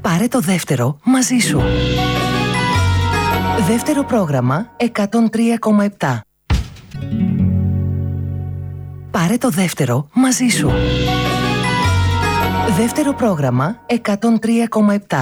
Πάρε το δεύτερο μαζί σου. Δεύτερο πρόγραμμα 103,7. Πάρε το δεύτερο μαζί σου. Δεύτερο πρόγραμμα 103,7.